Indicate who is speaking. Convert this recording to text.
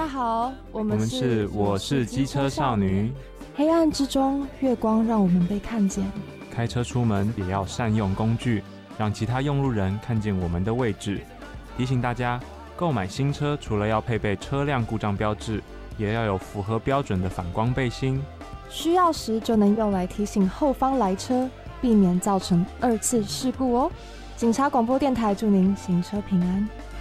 Speaker 1: 家好，我们是
Speaker 2: 我是机车少女。
Speaker 1: 黑暗之中，月光让我们被看见。
Speaker 2: 开车出门也要善用工具，让其他用路人看见我们的位置。提醒大家，购买新车除了要配备车辆故障标志，也要有符合标准的反光背心。
Speaker 1: 需要时就能用来提醒后方来车，避免造成2次事故哦。警察广播电台祝您行车平安。